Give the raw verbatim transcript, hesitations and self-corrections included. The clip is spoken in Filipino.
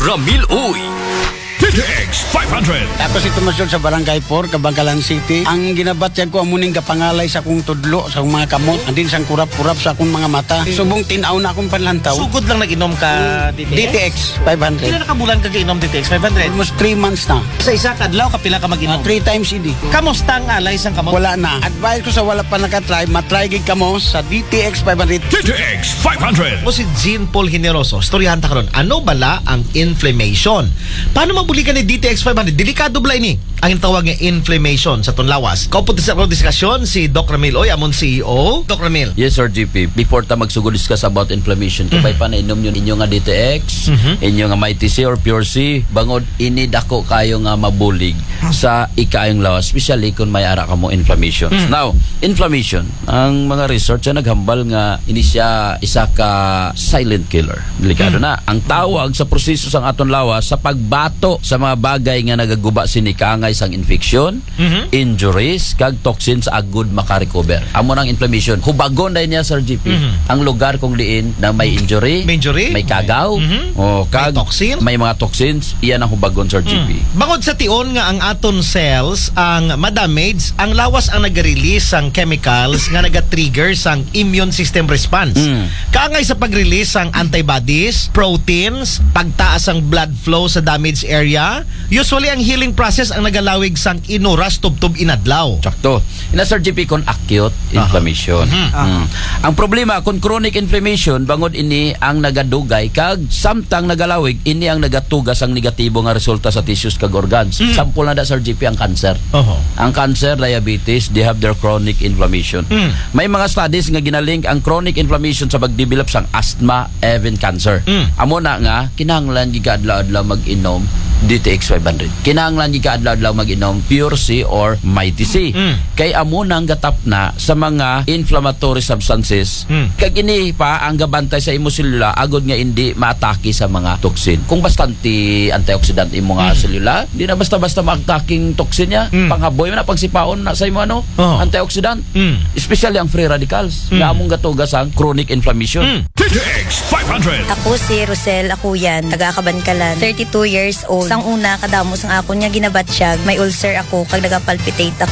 Ramil Uy. D T X five hundred. Ako si Tomasyon sa Barangay four, Kabangkalan City. Ang ginabatyag ko amuning kapangalay sa akong tudlo, sa akong mga kamot, andin sang kurap-kurap sa akong mga mata. Subong tinaw na akong panlantaw. Sugod lang nag-inom ka D T X? D T X five hundred. Kailan nakabulan ka kainom D T X five hundred? Almost three months na. Sa isa kadlaw kapila ka mag-inom? Uh, three times idi. Kamusta ang alay sang kamot? Wala na. Advice ko sa wala pa nakatry, matry gig kamo sa D T X five hundred. D T X five hundred. O si Jean Paul Generoso, storyahan ta karon. Ano bala ang inflammation? Paano mabuli ka ni D T X five hundred? Delikado bala ini ang tawag nga inflammation sa tunlawas. Kaupod sa akong diskusyon si Doc Ramil Oy, amon C E O. Doc Ramil. Yes, Sir G P. Before ta magsugod discuss about inflammation, mm-hmm. kabay pa na inom yun inyo nga D T X, mm-hmm. inyo nga Mighty C or Pure C, bangod ini dako kayo nga mabulig sa ikayong lawas, especially kung may ara ka mo inflammation. Mm-hmm. Now, inflammation, ang mga research ay naghambal nga ini siya isa ka silent killer. Delikado mm-hmm. na. Ang tawag sa proseso sang aton lawas sa pagbato sa mga bagay nga nagaguba sini kaangay sang infection, mm-hmm. injuries, kag toxins agud makarecover. Amo nang inflammation. Hubagon dahil niya, Sir G P. Mm-hmm. Ang lugar kung diin na may injury, may, injury? may kagaw, mm-hmm. o kag, may toxin, may mga toxins, iyan ang hubagon, Sir G P. Mm. Bangod sa tion nga ang aton cells ang madamage, ang lawas ang nag-release sang chemicals nga naga-trigger sang immune system response. Mm. Kaangay sa pag-release sang antibodies, proteins, pagtaas ang blood flow sa damaged area. Usually ang healing process ang nagalawig sang inuras tubtub inadlaw. Sakto. Ina, Sir G P, kon acute inflammation. Uh-huh. Uh-huh. Mm. Ang problema kung chronic inflammation, bangod ini ang nagadugay kag samtang nagalawig ini ang nagatugas ang negatibo nga resulta sa tissues kag organs. Mm. Sample na da, Sir G P, ang cancer. Uh-huh. Ang cancer, diabetes, they have their chronic inflammation. Mm. May mga studies nga ginalink ang chronic inflammation sa pagdevelop sang asthma, even cancer. Mm. Amo na nga kinahanglan giga adlaw-adlaw mag-inom D T X five hundred. Kinahanglan giga adlaw-adlaw mag-inom Pure C or Mighty C. Mm. Kay amo nang gatap na sa mga inflammatory substances. Mm. Kag ini pa ang gabantay sa imo selula agod nga hindi maatake sa mga toxin. Kung bastante antioxidant imo nga mm. selula, di na basta-basta maataking toxin niya. Mm. Panghaboy man na pagsipaon na sa imo ano, oh. antioxidant. Mm. Especially ang free radicals. Mm. Nga among gatugas ang chronic inflammation. Mm. D T X five hundred. Ako si Rosel Akuyan, taga Kabangkalan, thirty-two years old. Sang una kadamo sang ako niya ginabatsyag, may ulcer ako kag nagapalpitate ako.